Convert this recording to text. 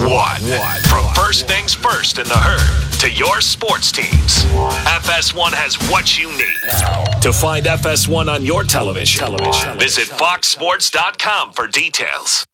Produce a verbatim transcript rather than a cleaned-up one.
one. From first things first in the herd to your sports teams, F S one has what you need. To find F S one on your television, television. visit fox sports dot com for details.